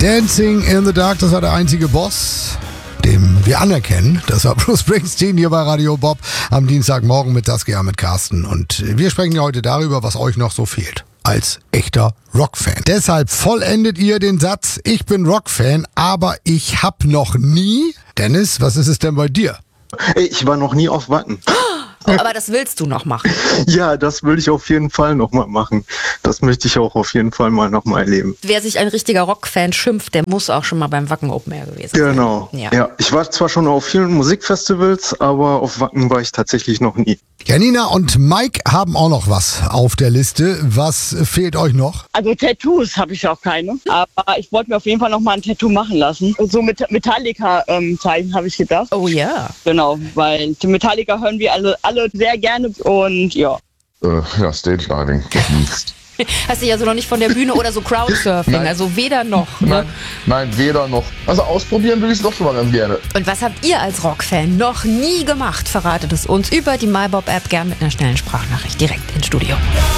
Dancing in the Dark, das war der einzige Boss, den wir anerkennen. Das war Bruce Springsteen hier bei Radio Bob am Dienstagmorgen mit Saskia, mit Carsten. Und wir sprechen ja heute darüber, was euch noch so fehlt als echter Rockfan. Deshalb vollendet ihr den Satz, ich bin Rockfan, aber ich hab noch nie... Dennis, was ist es denn bei dir? Ich war noch nie auf Wacken. Oh, aber das willst du noch machen? Ja, das will ich auf jeden Fall nochmal machen. Das möchte ich auch auf jeden Fall mal nochmal erleben. Wer sich ein richtiger Rockfan schimpft, der muss auch schon mal beim Wacken Open Air gewesen sein. Genau. Ja, ich war zwar schon auf vielen Musikfestivals, aber auf Wacken war ich tatsächlich noch nie. Janina und Mike haben auch noch was auf der Liste. Was fehlt euch noch? Also Tattoos habe ich auch keine, aber ich wollte mir auf jeden Fall noch mal ein Tattoo machen lassen. So mit Metallica-Zeichen habe ich gedacht. Oh ja. Genau, weil Metallica hören wir alle sehr gerne und ja. Ja, Stage Diving. Hast dich also noch nicht von der Bühne oder so Crowdsurfing, Nein. also weder noch. Ne? Nein, weder noch. Also ausprobieren will ich es doch schon mal ganz gerne. Und was habt ihr als Rockfan noch nie gemacht? Verratet es uns über die MyBob-App, gern mit einer schnellen Sprachnachricht direkt ins Studio.